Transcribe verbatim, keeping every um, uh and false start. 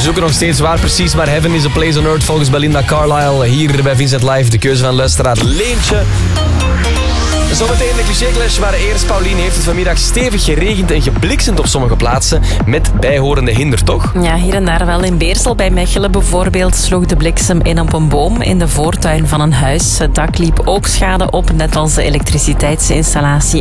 zoeken nog steeds waar precies, maar Heaven is a Place on Earth volgens Belinda Carlisle. Hier bij Vincent Live, de keuze van luisteraar Leentje. Zometeen de cliché-clash, maar eerst Paulien heeft het vanmiddag stevig geregend en gebliksemd op sommige plaatsen met bijhorende hinder, toch? Ja, hier en daar wel. In Beersel bij Mechelen bijvoorbeeld sloeg de bliksem in op een boom in de voortuin van een huis. Het dak liep ook schade op, net als de elektriciteitsinstallatie